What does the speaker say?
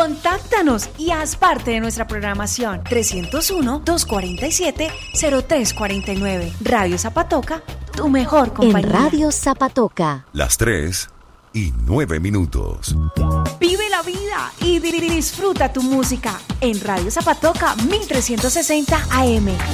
Contáctanos y haz parte de nuestra programación. 301-247-0349. Radio Zapatoca, tu mejor compañía. En Radio Zapatoca. Las 3:09. Vive la vida y disfruta tu música en Radio Zapatoca 1360 AM.